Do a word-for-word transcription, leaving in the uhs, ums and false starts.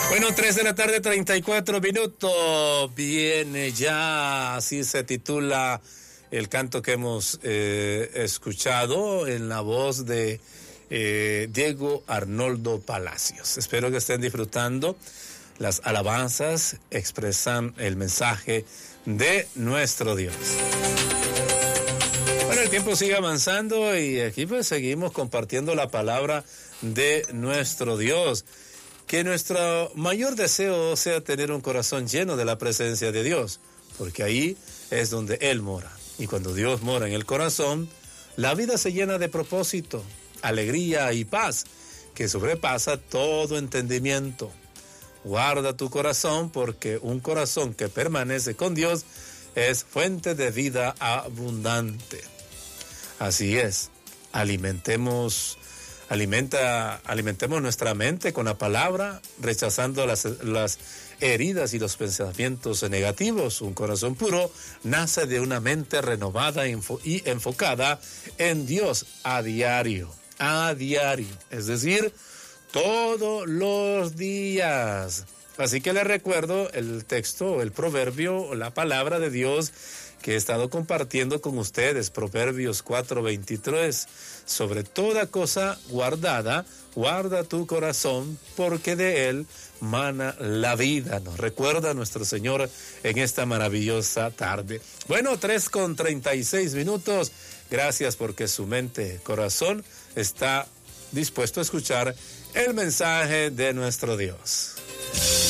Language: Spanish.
Bueno, tres de la tarde, treinta y cuatro minutos. Viene ya, así se titula el canto que hemos eh, escuchado en la voz de eh, Diego Arnoldo Palacios. Espero que estén disfrutando. Las alabanzas expresan el mensaje de nuestro Dios. Bueno, el tiempo sigue avanzando y aquí pues seguimos compartiendo la palabra de nuestro Dios. Que nuestro mayor deseo sea tener un corazón lleno de la presencia de Dios, porque ahí es donde Él mora. Y cuando Dios mora en el corazón, la vida se llena de propósito, alegría y paz, que sobrepasa todo entendimiento. Guarda tu corazón, porque un corazón que permanece con Dios es fuente de vida abundante. Así es, alimentemos Alimenta, alimentemos nuestra mente con la palabra, rechazando las, las heridas y los pensamientos negativos. Un corazón puro nace de una mente renovada y enfocada en Dios a diario, a diario, es decir, todos los días. Así que les recuerdo el texto, el proverbio, la palabra de Dios que he estado compartiendo con ustedes, Proverbios cuatro veintitrés. Sobre toda cosa guardada, guarda tu corazón, porque de él mana la vida. Nos recuerda nuestro Señor en esta maravillosa tarde. Bueno, tres con treinta y seis minutos. Gracias porque su mente, corazón, está dispuesto a escuchar el mensaje de nuestro Dios.